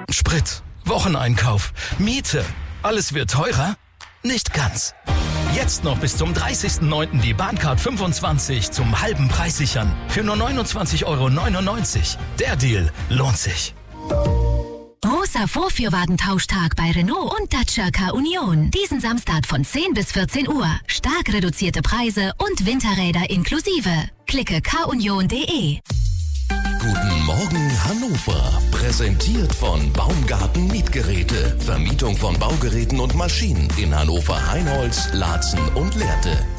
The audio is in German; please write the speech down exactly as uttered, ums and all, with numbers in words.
Sprit, Wocheneinkauf, Miete. Alles wird teurer? Nicht ganz. Jetzt noch bis zum dreißigsten neunten die Bahncard fünfundzwanzig zum halben Preis sichern. Für nur neunundzwanzig Euro neunundneunzig. Der Deal lohnt sich. Großer Vorführwagentauschtag bei Renault und Dacia Car Union. Diesen Samstag von zehn bis vierzehn Uhr. Stark reduzierte Preise und Winterräder inklusive. Klicke carunion punkt de. Guten Morgen Hannover. Präsentiert von Baumgarten Mietgeräte. Vermietung von Baugeräten und Maschinen in Hannover, Heinholz, Laatzen und Lehrte.